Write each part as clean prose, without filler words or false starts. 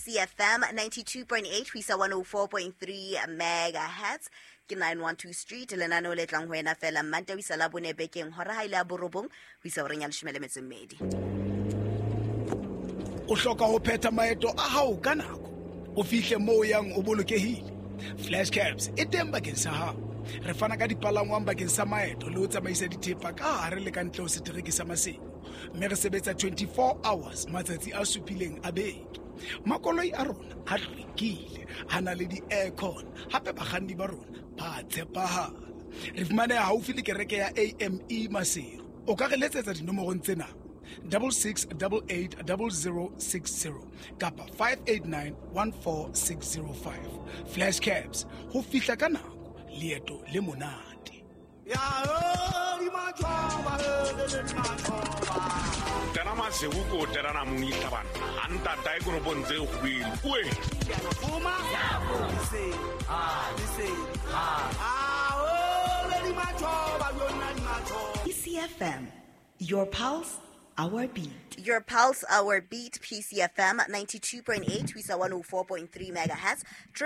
PCFM 92.8 Wisa 104.3 megahertz ke 912 Street lenaneo le tlang ho ena fela mmanta Wisa la bone bekeng hora ha ile a borobong Wisa o reng ya leshome le metso mmedi. O hloka ho phetha maeto a hao ka nako o fihle moo yang o bolokehile. Flash cabs e teng bakeng sa hao. Re fana ka dipalangwang bakeng sa maeto le ho tsamaisa dithepa ka hare le ka ntle ho setereke sa masimo. Mme re sebetsa 24 hours matsatsi a supileng a beke. Makoloi a rona a hlwekile, a na le di-aircon, hape bakganni ba rona ba tshepahala. Re fumaneha haufi le kereke ya AME Masero. O ka re letsetsa dinomorong tsena 66880060 kapa 58914605. Flash cabs ho fihla ka nako, leeto le monate. Tena maseuko tena na munita bana anta tai kono bonze khwil we PCFM, your pulse, our beat. Your pulse, our beat. PCFM 92.8 Wisa 104.3 megahertz.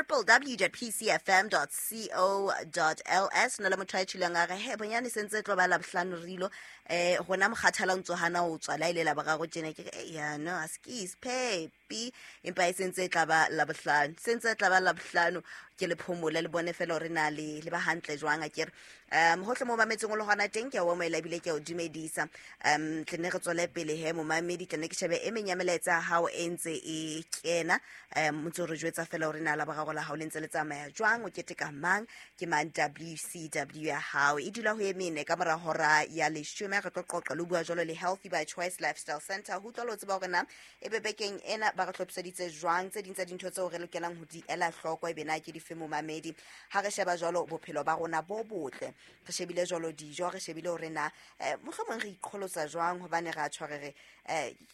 www.pcfm.co.ls. Nala mo try chilanga ga he bonyane sentse tlo ba la bohlano rilo gona mo kgathala ntso hana o tswa la ile la ba go tsene ke ya no askis pepi empa sentse tla ba la bohlano sentse tla ba la bohlano ke le phomola le bone fela re na le ba hantle jwang a kere hohle mo ba metseng lo gona teng ke wa mo ile bile ke o dumedisa tlene re tsole pele he mo mamedi tlene ke shebe e menyameletsa hao entse e kena motso re jwetsa fela re na la ba go la hao lentse le tsamaya jwang o keteka mang ke man WCW ya hao e dula ho emene ka mora hora ya leshume re tlo qoqa lo bua jolo le Healthy by Choice Lifestyle Center ho tlo tseba gore na e bebekeng ena ba re tlhopseditse jwang tse dintsa dintho tseo re lokelang ho di ela hloko e bena ke di femo mamedi ha re sheba jolo bophelo ba rona bo botle re shebile jolo dijo re shebile hore na mohlomong re ikgolotsa jwang hobane re a tshwarere